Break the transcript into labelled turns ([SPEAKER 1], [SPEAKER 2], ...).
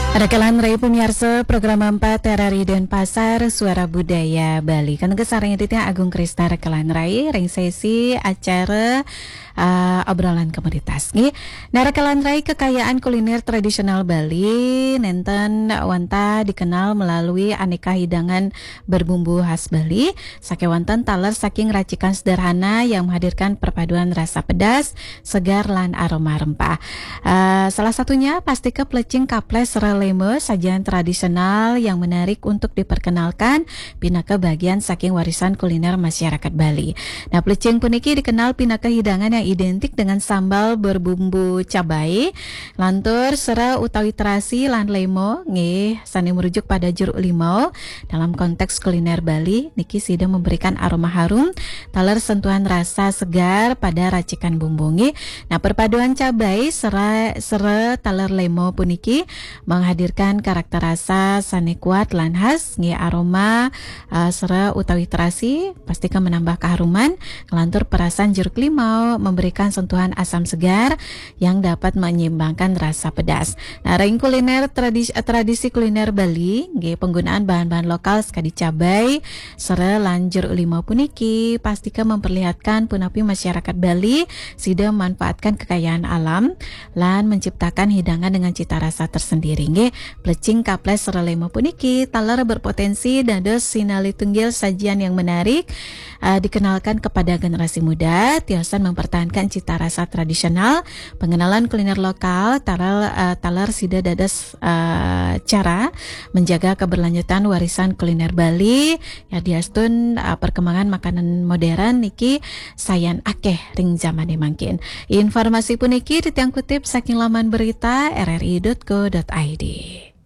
[SPEAKER 1] Rekelan Rai pemirsa program 4 RRI Denpasar Suara Budaya Bali. Kan kesarangnya titik Agung Krista Rekelan Rai ring sesi acara obrolan komoditas nih. Nah, Rekelan Rai kekayaan kuliner tradisional Bali nenten wanta dikenal melalui aneka hidangan berbumbu khas Bali. Sake wonten taler saking racikan sederhana yang menghadirkan perpaduan rasa pedas, segar lan aroma rempah. Salah satunya pasti ke plecing kaples releme, sajian tradisional yang menarik untuk diperkenalkan pinaka bagian saking warisan kuliner masyarakat Bali. Nah, plecing puniki dikenal pinaka hidangan yang identik dengan sambal berbumbu cabai, lantur, sera utawi terasi lan lemo nggih sani merujuk pada jeruk limau. Dalam konteks kuliner Bali niki sida memberikan aroma harum taler sentuhan rasa segar pada racikan bumbu nggih. Nah, perpaduan cabai sera taler lemo puniki menghadirkan karakter rasa sani kuat lan khas nggih aroma sera utawi terasi pastikan menambah keharuman, lantur perasan jeruk limau memberikan sentuhan asam segar yang dapat menyeimbangkan rasa pedas. Nah, ring kuliner tradisi kuliner Bali nggih penggunaan bahan-bahan lokal sekali cabai, sera lan jeruk limau puniki pastikan memperlihatkan punapi masyarakat Bali sida memanfaatkan kekayaan alam lan menciptakan hidangan dengan cita rasa tersendiri nggih. Plecing kaples sera lemo puniki taler berpotensi dados sinali tunggil sajian yang menarik dikenalkan kepada generasi muda, tiosan mempertahankan cita rasa tradisional, pengenalan kuliner lokal, taler sida dados cara menjaga keberlanjutan warisan kuliner Bali ya diastun perkembangan makanan modern niki sayan akeh ring zamane mangkin. Informasi puniki ditiang kutip saking laman berita rri.co.id.